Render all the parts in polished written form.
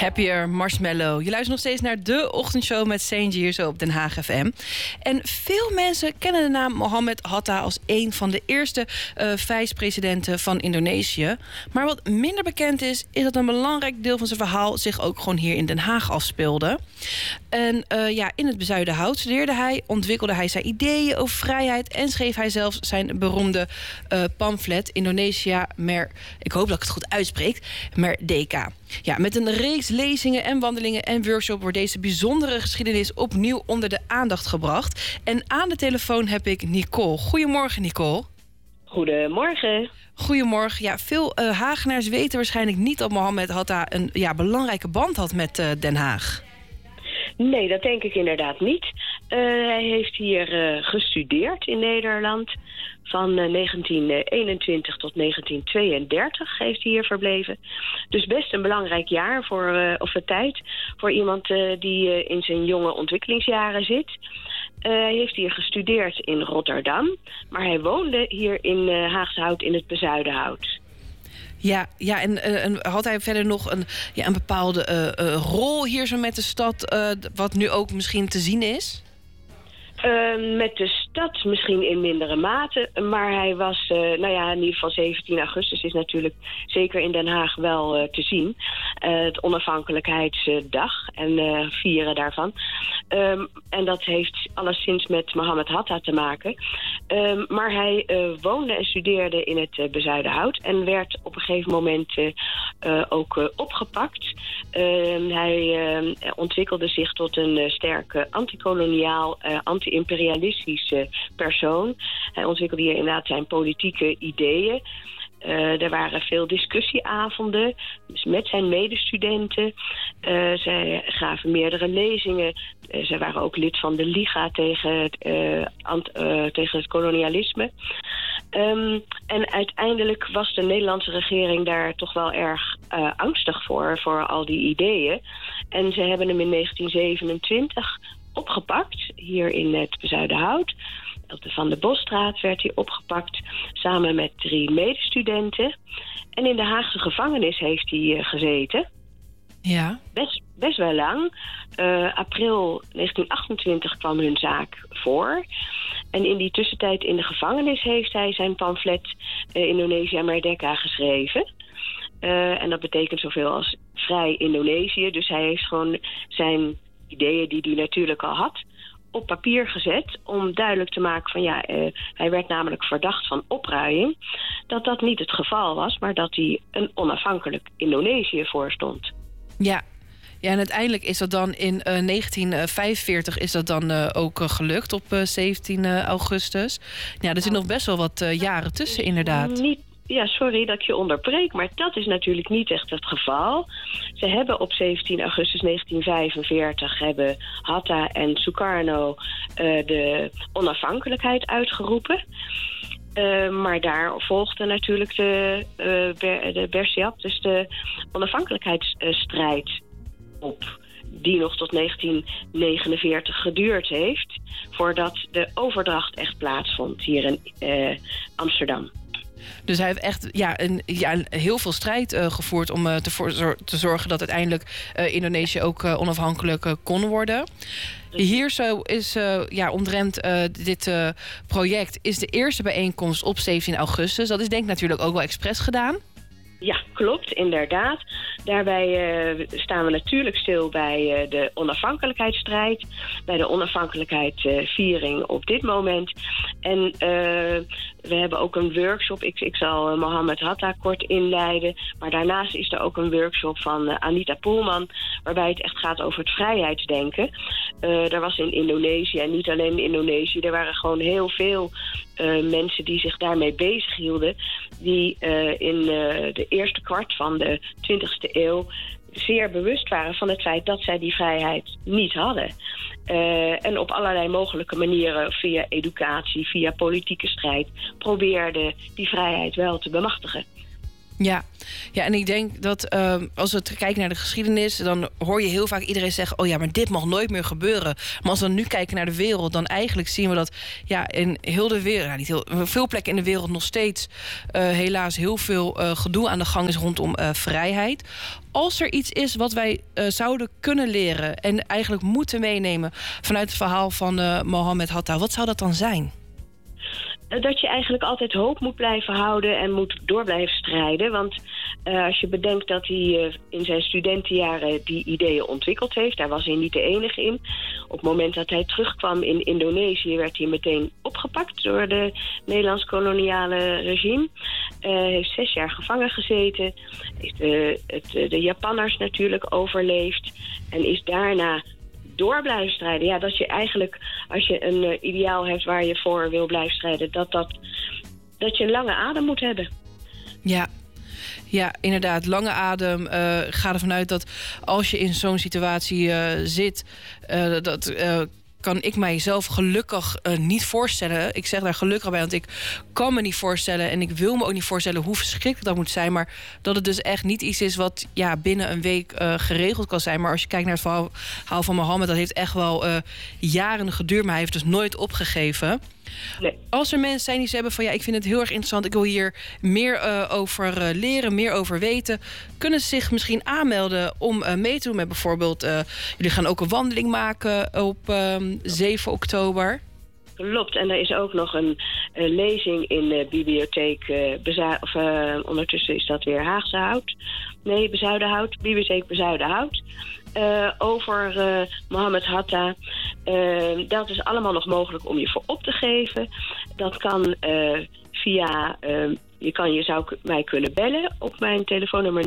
Happier, Marshmallow. Je luistert nog steeds naar de ochtendshow met Saintje hier zo op Den Haag FM. En veel mensen kennen de naam Mohammed Hatta als een van de eerste vicepresidenten van Indonesië. Maar wat minder bekend is dat een belangrijk deel van zijn verhaal zich ook gewoon hier in Den Haag afspeelde. En in het Bezuidenhout studeerde hij, ontwikkelde hij zijn ideeën over vrijheid en schreef hij zelfs zijn beroemde pamflet Indonesia ik hoop dat ik het goed uitspreek, Merdeka. Ja, met een reeks lezingen en wandelingen en workshops wordt deze bijzondere geschiedenis opnieuw onder de aandacht gebracht. En aan de telefoon heb ik Nicole. Goedemorgen, Nicole. Goedemorgen. Goedemorgen. Ja, veel Hagenaars weten waarschijnlijk niet dat Mohammed Hatta een belangrijke band had met Den Haag. Nee, dat denk ik inderdaad niet. Hij heeft hier gestudeerd in Nederland. Van 1921 tot 1932 heeft hij hier verbleven. Dus best een belangrijk jaar tijd voor iemand die in zijn jonge ontwikkelingsjaren zit. Hij heeft hier gestudeerd in Rotterdam, maar hij woonde hier in Haagse Hout in het Bezuidenhout. Ja, en had hij verder nog een bepaalde rol hier zo met de stad, wat nu ook misschien te zien is? Met de stad misschien in mindere mate, maar hij was, in ieder geval 17 augustus is natuurlijk zeker in Den Haag wel te zien. Het onafhankelijkheidsdag en vieren daarvan. En dat heeft alleszins met Mohammed Hatta te maken. Maar hij woonde en studeerde in het Bezuidenhout en werd op een gegeven moment ook opgepakt. Hij ontwikkelde zich tot een sterk antikoloniaal, anti-imperialistisch persoon. Hij ontwikkelde hier inderdaad zijn politieke ideeën. Er waren veel discussieavonden dus met zijn medestudenten. Zij gaven meerdere lezingen. Zij waren ook lid van de Liga tegen het kolonialisme. En uiteindelijk was de Nederlandse regering daar toch wel erg angstig voor al die ideeën. En ze hebben hem in 1927 opgepakt, hier in het Bezuidenhout. Op de Van der Bosstraat werd hij opgepakt, samen met 3 medestudenten. En in de Haagse gevangenis heeft hij gezeten. Ja. Best wel lang. April 1928 kwam hun zaak voor. En in die tussentijd in de gevangenis heeft hij zijn pamflet Indonesia Merdeka geschreven. En dat betekent zoveel als vrij Indonesië. Dus hij heeft gewoon zijn ideeën die hij natuurlijk al had op papier gezet om duidelijk te maken van hij werd namelijk verdacht van opruiing. Dat niet het geval was, maar dat hij een onafhankelijk Indonesië voorstond. Ja, en uiteindelijk is dat dan in 1945 is dat dan ook gelukt op 17 augustus. Ja, er zit nog best wel wat jaren tussen inderdaad. Ja, sorry dat ik je onderbreek, maar dat is natuurlijk niet echt het geval. Ze hebben op 17 augustus 1945 hebben Hatta en Sukarno de onafhankelijkheid uitgeroepen. Maar daar volgde natuurlijk de Bersiap, dus de onafhankelijkheidsstrijd op, die nog tot 1949 geduurd heeft, voordat de overdracht echt plaatsvond hier in Amsterdam. Dus hij heeft echt heel veel strijd gevoerd om te zorgen dat uiteindelijk Indonesië ook onafhankelijk kon worden. Hier zo is omtrent dit project is de eerste bijeenkomst op 17 augustus. Dat is denk ik natuurlijk ook wel expres gedaan. Ja, klopt, inderdaad. Daarbij staan we natuurlijk stil bij de onafhankelijkheidsstrijd, bij de onafhankelijkheidsviering op dit moment. En we hebben ook een workshop. Ik zal Mohammed Hatta kort inleiden. Maar daarnaast is er ook een workshop van Anita Poelman, waarbij het echt gaat over het vrijheidsdenken. Er was in Indonesië, en niet alleen in Indonesië, er waren gewoon heel veel mensen die zich daarmee bezighielden, die in de eerste kwart van de 20e eeuw zeer bewust waren van het feit dat zij die vrijheid niet hadden. En op allerlei mogelijke manieren, via educatie, via politieke strijd, probeerden die vrijheid wel te bemachtigen. Ja, en ik denk dat als we kijken naar de geschiedenis, dan hoor je heel vaak iedereen zeggen, oh ja, maar dit mag nooit meer gebeuren. Maar als we nu kijken naar de wereld, dan eigenlijk zien we dat in heel de wereld, veel plekken in de wereld nog steeds helaas heel veel gedoe aan de gang is rondom vrijheid. Als er iets is wat wij zouden kunnen leren en eigenlijk moeten meenemen vanuit het verhaal van Mohammed Hatta, wat zou dat dan zijn? Dat je eigenlijk altijd hoop moet blijven houden en moet door blijven strijden. Want als je bedenkt dat hij in zijn studentenjaren die ideeën ontwikkeld heeft, daar was hij niet de enige in. Op het moment dat hij terugkwam in Indonesië werd hij meteen opgepakt door de Nederlands koloniale regime. Heeft 6 jaar gevangen gezeten. Heeft de Japanners natuurlijk overleefd. En is daarna door blijven strijden. Ja, dat je eigenlijk, als je een ideaal hebt waar je voor wil blijven strijden, dat je een lange adem moet hebben. Ja, inderdaad, lange adem. Ga ervan uit dat als je in zo'n situatie zit, kan ik mijzelf gelukkig niet voorstellen. Ik zeg daar gelukkig bij, want ik kan me niet voorstellen en ik wil me ook niet voorstellen hoe verschrikkelijk dat moet zijn, maar dat het dus echt niet iets is wat binnen een week geregeld kan zijn. Maar als je kijkt naar het verhaal van Mohammed, dat heeft echt wel jaren geduurd, maar hij heeft dus nooit opgegeven. Nee. Als er mensen zijn die zeggen van ik vind het heel erg interessant, ik wil hier meer over leren, meer over weten, kunnen ze zich misschien aanmelden om mee te doen met bijvoorbeeld, jullie gaan ook een wandeling maken op 7 oktober. Klopt, en er is ook nog een lezing in de bibliotheek ondertussen is dat weer Haagse Hout. Nee, Bezuidenhout, bibliotheek Bezuidenhout. Over Mohammed Hatta. Dat is allemaal nog mogelijk om je voor op te geven. Dat kan via... Je zou mij kunnen bellen op mijn telefoonnummer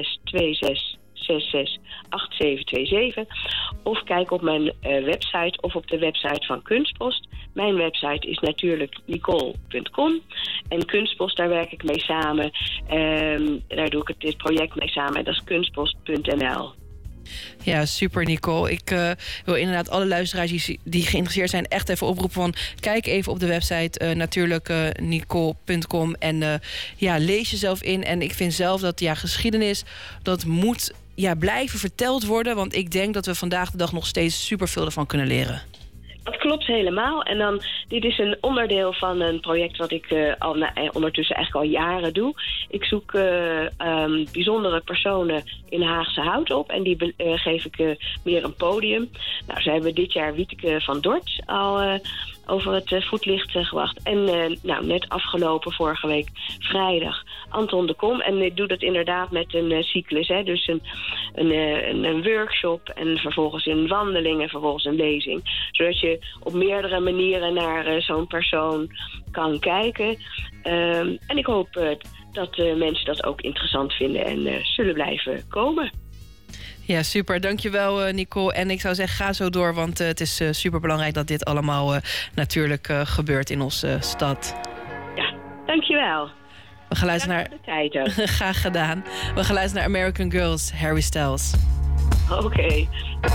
0626668727. Of kijk op mijn website of op de website van Kunstpost. Mijn website is natuurlijk nicole.com. En Kunstpost, daar werk ik mee samen. Daar doe ik dit project mee samen. Dat is kunstpost.nl. Ja, super Nicole. Ik wil inderdaad alle luisteraars die geïnteresseerd zijn echt even oproepen van kijk even op de website natuurlijk nicole.com en lees jezelf in. En ik vind zelf dat geschiedenis, dat moet blijven verteld worden, want ik denk dat we vandaag de dag nog steeds superveel ervan kunnen leren. Dat klopt helemaal. En dan, dit is een onderdeel van een project wat ik ondertussen eigenlijk al jaren doe. Ik zoek bijzondere personen in Haagse Hout op en die geef ik meer een podium. Nou, ze hebben dit jaar Wieteke van Dort al over het voetlicht gebracht. En net afgelopen vorige week vrijdag Anton de Kom. En ik doe dat inderdaad met een cyclus. Hè? Dus een workshop en vervolgens een wandeling en vervolgens een lezing. Zodat je op meerdere manieren naar zo'n persoon kan kijken. En ik hoop dat mensen dat ook interessant vinden en zullen blijven komen. Ja, super. Dankjewel Nicole. En ik zou zeggen, ga zo door, want het is super belangrijk dat dit allemaal natuurlijk gebeurt in onze stad. Ja, dankjewel. We gaan luisteren naar... de tijd ook. Graag gedaan. We gaan luisteren naar American Girls, Harry Styles. Oké.